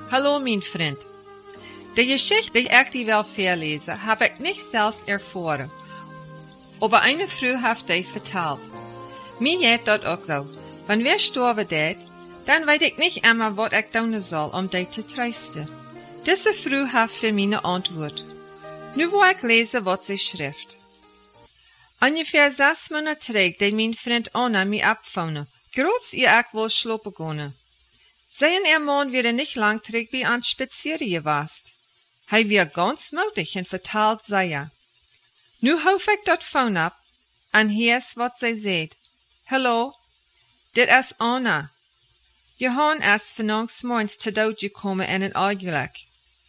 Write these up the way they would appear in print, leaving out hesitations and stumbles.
Hallo, mein Freund. Die Geschichte, die ich dir will verlesen, habe ich nicht selbst erfahren. Aber eine Frau hat die vertelt. Mir geht das auch so. Wenn wir sterben det, dann weiß ich nicht immer, was ich tun soll, die zu trösten. Diese Frau hat für meine Antwort. Nu wo ich lese, was sie schrift. Ungefähr 6 Monate terug, die mein Freund Anna mich abgewonnen, groß ihr ich wohl schlopen gehen. Sie und ihr Mann werden nicht lang terug bei uns spazieren gewesen. Hij weer ganz mutig en vertelt sie. Nu hoef ik dat phone ab, en hier is wat zij zegt. Hallo, dit is Anna. Johan is vannacht morgens te dood gekomen in een ongeluk.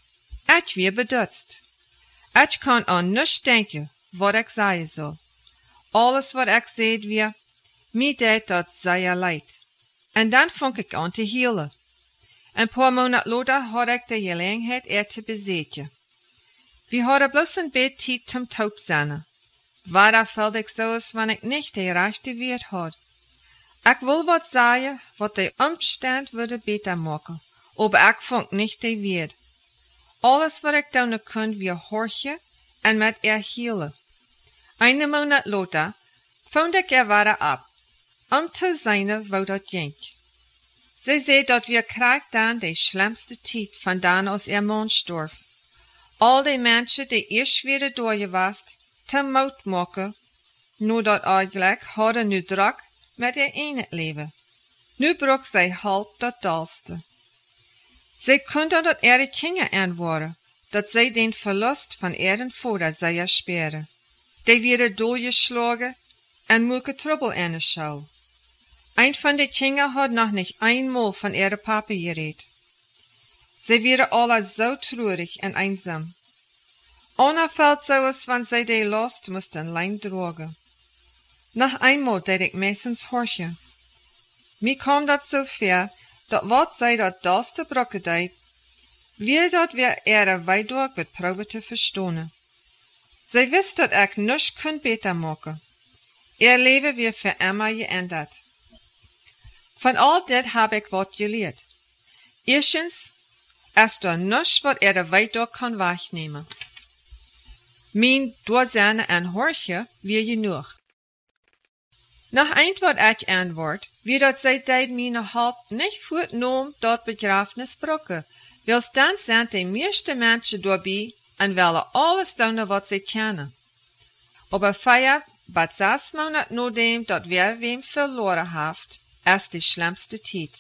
Ik weer bedutst. Ik kan aan niets denken wat ik zeggen zal. Alles wat ik zei weer, mij deed dat zeer leid. En dan vang ik aan te hielen. Een paar maanden later had ik de gelegenheid te bezeten. We hadden bloos een beetje tijd zum taub zijn. Waarom voelde ik zoals wanneer ik niet de rechte woord had? Ik wil wat zeggen, wat de omstand würde beter maken, aber ik vond niet de woord. Alles wat ik doen kon, weer horchen en met hielen. Een maand later vond ik weer ab, te zijn wat dat ging. Sie zei dat wir krijg dan de schlimmste tijd vandaan als Mann storf. Al die mensen die eerst weer doorgewast, te mout maken, nu dat eigenlijk hadden nu druk met in het leven. Nu brok zij halb dat dalste. Zij konden dat kinderen aanworden, dat zij den verlust van vader zeer speren. Die werden doorgeslagen en moeke trubbel in de schouw. Een van de kinderen had nog niet eenmaal van ihre Papa geredet. Sie waren alle so traurig en einsam. Anna fällt so, als wenn sie die Last mussten allein tragen. Noch einmal deed ik meestens horchen. Mir kwam dat so ver, dat wat zij dat dalste brokken deed, wie dat weer ihre weidorg wird proben te verstonen. Sie wist dat ik nichts kon beter maken. Ihr Leben wird für immer geändert. Von all dit heb ik wat geleerd. Eerstens, is er niets wat de weidorg kan wegnemen. Mijn doorzijne en horchen weer genoeg. Nog eind wat ik antwoord, wie dat zij tijd mijn halp niet voortnoem dat begrafenis brokken, wils dan zijn de meeste mensen doorbij en willen alles doen wat zij kennen. Aber feier, wat 6 maanden nadem dat weer wem verloren heeft, is de schlimmste tijd.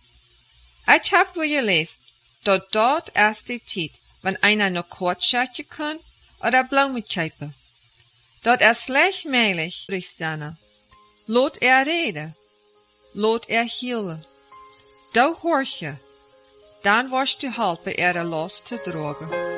Ik heb wel gelezen, dat is de tijd, wanneer einer nog kortschatje kan, oder bloemen kijpen. Dat is slecht meilig, zijn. Laat reden. Laat hielen. Da hoort je. Dan was de hulp de last te dragen.